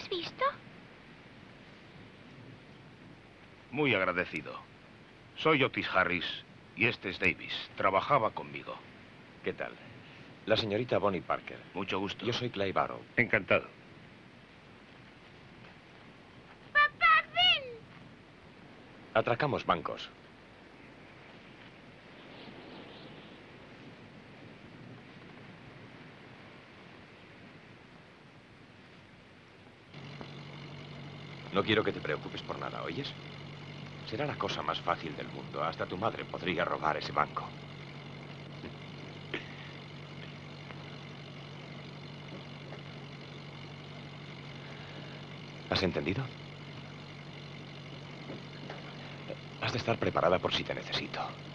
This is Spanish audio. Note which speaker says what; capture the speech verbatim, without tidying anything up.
Speaker 1: has visto?
Speaker 2: Muy agradecido. Soy Otis Harris y este es Davis. Trabajaba conmigo.
Speaker 3: ¿Qué tal? La señorita Bonnie Parker.
Speaker 2: Mucho gusto.
Speaker 3: Yo soy Clay Barrow.
Speaker 2: Encantado.
Speaker 1: ¡Papá, ven!
Speaker 3: Atracamos bancos. No quiero que te preocupes por nada, ¿oyes? Será la cosa más fácil del mundo. Hasta tu madre podría robar ese banco. ¿Has entendido? Has de estar preparada por si te necesito.